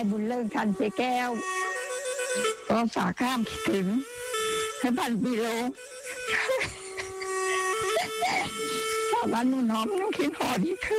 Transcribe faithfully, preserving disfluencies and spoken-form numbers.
บุญเลิกทันเจแก้วก็ฝากข้ามคิดถึงให้พันปีโลชาวบ้านนุ่นหอมนุ่งคิดหอดีขึ้น